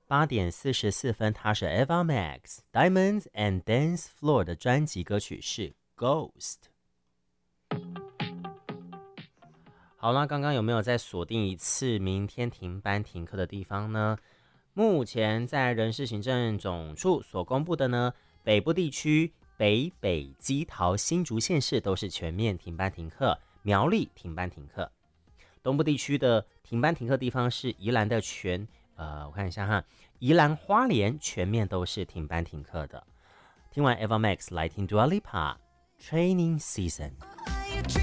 8点44分，它是 Eva Max Diamonds and Dance Floor 的专辑歌曲是 Ghost。好啦，刚刚有没有再锁定一次明天停班停课的地方呢？目前在人事行政总处所公布的呢，北部地区北基桃新竹县市都是全面停班停课，苗栗停班停课。东部地区的停班停课地方是宜兰的我看一下哈，宜兰花莲全面都是停班停课的。听完 Eva Max 来听 Dua Lipa Training Season。